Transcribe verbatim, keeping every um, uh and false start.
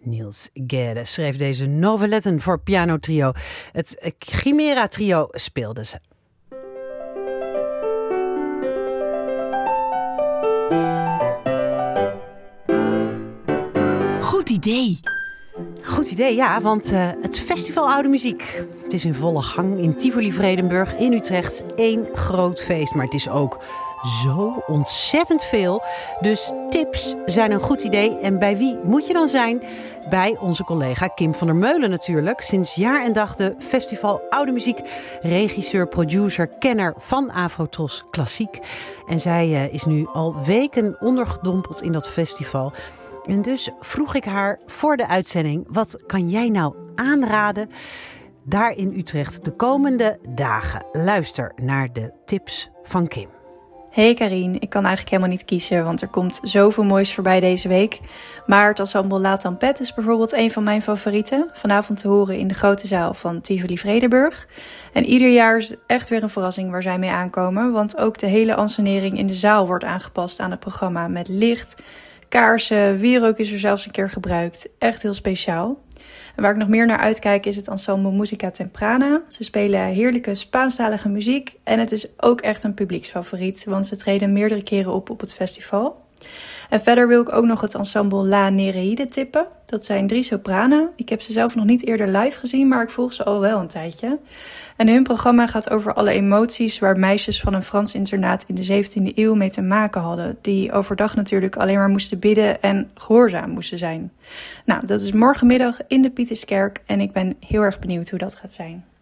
Niels Gade schreef deze noveletten voor pianotrio. Het Chimera Trio speelde ze. Goed idee. Goed idee, ja, want uh, het Festival Oude Muziek. Het is in volle gang in Tivoli-Vredenburg in Utrecht. Eén groot feest, maar het is ook zo ontzettend veel. Dus tips zijn een goed idee. En bij wie moet je dan zijn? Bij onze collega Kim van der Meulen natuurlijk. Sinds jaar en dag de Festival Oude Muziek. Regisseur, producer, kenner van Afrotros Klassiek. En zij uh, is nu al weken ondergedompeld in dat festival. En dus vroeg ik haar voor de uitzending: wat kan jij nou aanraden daar in Utrecht de komende dagen? Luister naar de tips van Kim. Hey Karien, ik kan eigenlijk helemaal niet kiezen, want er komt zoveel moois voorbij deze week. Maar het ensemble La Tempête is bijvoorbeeld een van mijn favorieten. Vanavond te horen in de grote zaal van Tivoli-Vredenburg. En ieder jaar is het echt weer een verrassing waar zij mee aankomen. Want ook de hele ansenering in de zaal wordt aangepast aan het programma met licht, kaarsen, wierook is er zelfs een keer gebruikt. Echt heel speciaal. En waar ik nog meer naar uitkijk is het ensemble Musica Temprana. Ze spelen heerlijke Spaanstalige muziek en het is ook echt een publieksfavoriet, want ze treden meerdere keren op op het festival. En verder wil ik ook nog het ensemble La Nereide tippen. Dat zijn drie sopranen. Ik heb ze zelf nog niet eerder live gezien, maar ik volg ze al wel een tijdje. En hun programma gaat over alle emoties waar meisjes van een Frans internaat in de zeventiende eeuw mee te maken hadden. Die overdag natuurlijk alleen maar moesten bidden en gehoorzaam moesten zijn. Nou, dat is morgenmiddag in de Pieterskerk en ik ben heel erg benieuwd hoe dat gaat zijn.